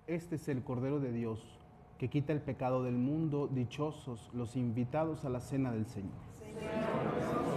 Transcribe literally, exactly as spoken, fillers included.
este es el Cordero de Dios, que quita el pecado del mundo. Dichosos los invitados a la cena del Señor. Señor,